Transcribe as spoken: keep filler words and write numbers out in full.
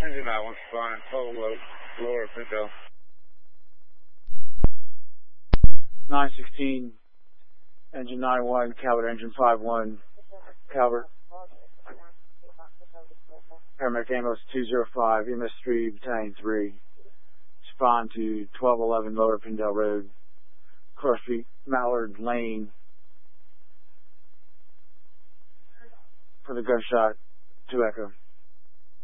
Engine nine one fine, total load, lower Pinto. nine sixteen, engine nine one, Calvert engine five one, Calvert. Paramedic ambulance two zero five, E M S three, Battalion three. Respond to twelve eleven Lower Pindell Road, Cross Street, Mallard Lane, for the gunshot, to Echo.